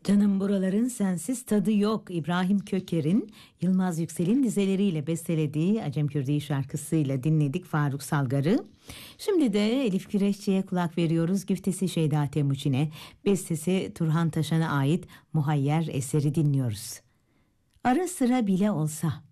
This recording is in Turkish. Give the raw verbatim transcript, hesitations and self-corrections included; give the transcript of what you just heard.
Canım buraların sensiz tadı yok. İbrahim Köker'in Yılmaz Yüksel'in dizeleriyle bestelediği Acem Kürdi şarkısıyla dinledik Faruk Salgar'ı. Şimdi de Elif Güreşçi'ye kulak veriyoruz. Güftesi Şeyda Temuçin'e, bestesi Turhan Taşan'a ait Muhayyer eseri dinliyoruz. Ara sıra bile olsa.